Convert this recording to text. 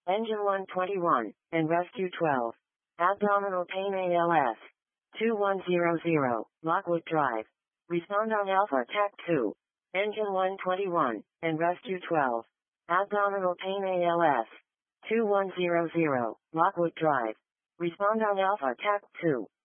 Engine 121, and Rescue 12. Abdominal pain ALS. 2100, Lockwood Drive. Respond on Alpha TAC 2. Engine 121, and Rescue 12. Abdominal pain ALS. 2100, Lockwood Drive. Respond on Alpha TAC 2.